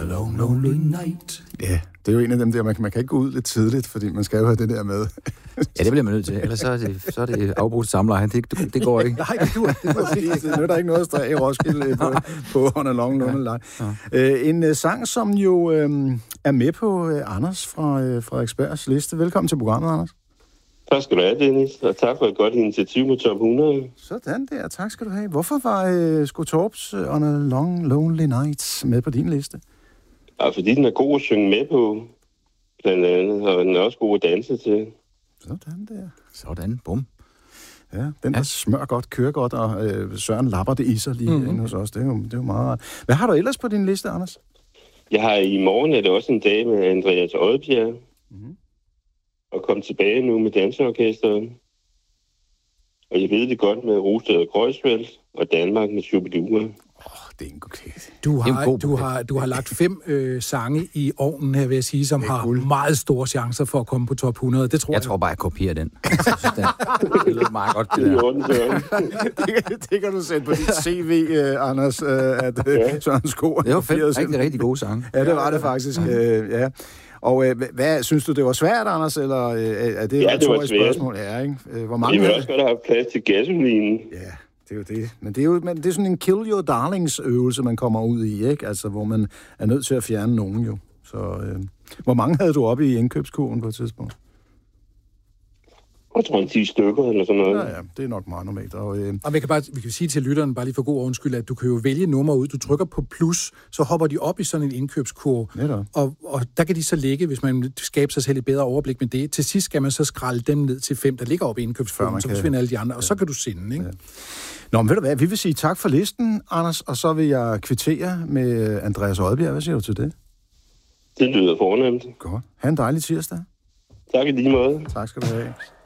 long, lonely night. Ja, det er jo en af dem der, man kan ikke gå ud lidt tidligt, fordi man skal jo have det der med. Ja, det bliver man nødt til. Ellers så er det afbrudt samleje. Det går ikke. Nej, det nytter ikke noget at stå af i Roskilde på On a Long Lonely Night. En sang, som jo er med på Anders fra Frederiksbergs liste. Velkommen til programmet, Anders. Tak skal du have, Dennis, og tak for et godt initiativ med Top 100. Sådan der, tak skal du have. Hvorfor var Skotorps On a Long Lonely Night med på din liste? Ja, fordi den er god at synge med på, blandt andet, og den er også god at danse til. Sådan der. Sådan, bum. Ja, den der smør godt, kører godt, og Søren lapper det i sig lige inde hos os. Det er jo meget rart. Hvad har du ellers på din liste, Anders? Jeg har i morgen, er det også en dag med Andreas Odbjerg, og kom tilbage nu med danseorkestret. Og jeg ved det godt med Rosted og Kreuzfeldt, og Danmark med Shubidua. Det er en god kæde. Du har lagt 5 sange i ovnen her, vil jeg sige, som har meget store chancer for at komme på top 100. Det tror jeg. Jeg tror bare, jeg kopierer den. Det lyder meget godt, det der. Det kan du sætte på dit CV, Anders, at Søren Sko. Det var 5 rigtig gode sange. Ja, det var det faktisk. Ja. Og hvad synes du, det var svært, Anders, eller er det et retorisk spørgsmål? Ja, ikke? Hvor mange? Vi vil også godt have plads til gasolinen. Ja, det er jo det. Men det er sådan en kill your darlings øvelse, man kommer ud i, ikke? Altså, hvor man er nødt til at fjerne nogen jo. Så hvor mange havde du oppe i indkøbskurven på et tidspunkt? Jeg tror 10 stykker eller sådan noget. Ja, det er nok meget normalt. Og vi kan sige til lytteren, bare lige for god undskyld, at du kan jo vælge nummer ud. Du trykker på plus, så hopper de op i sådan en indkøbskurve. Og der kan de så ligge, hvis man skaber sig selv et bedre overblik med det. Til sidst skal man så skralde dem ned til 5, der ligger oppe i indkøbskurven, så forsvinder alle de andre, og så kan du sende, ikke? Ja. Nå, men ved du hvad, vi vil sige tak for listen, Anders, og så vil jeg kvittere med Andreas Odbjerg. Hvad siger du til det? Det lyder fornemt. Godt. Ha' en dejlig tirsdag. Tak i lige måde. Tak skal du have.